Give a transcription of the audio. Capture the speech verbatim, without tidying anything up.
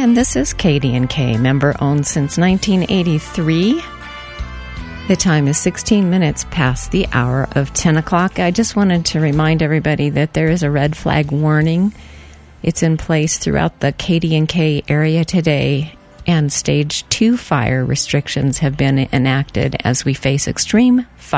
And this is K D and K, member-owned since nineteen eighty-three. The time is sixteen minutes past the hour of ten o'clock. I just wanted to remind everybody that there is a red flag warning. It's in place throughout the K D and K area today, and stage two fire restrictions have been enacted as we face extreme fire.